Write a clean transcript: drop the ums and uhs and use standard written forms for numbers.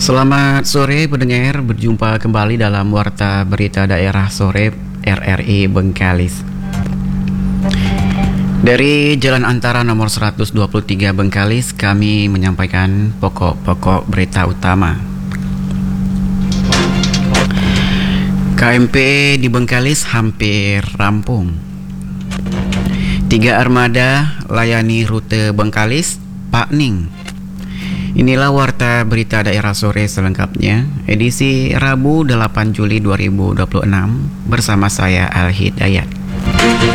Selamat sore pendengar, berjumpa kembali dalam Warta Berita Daerah Sore RRI Bengkalis. Dari Jalan Antara nomor 123 Bengkalis, kami menyampaikan pokok-pokok berita utama. KMP di Bengkalis hampir rampung. 3 armada layani rute Bengkalis, Pak Ning. Inilah Warta Berita Daerah Sore selengkapnya, edisi Rabu 8 Juli 2026 bersama saya Al Hidayat.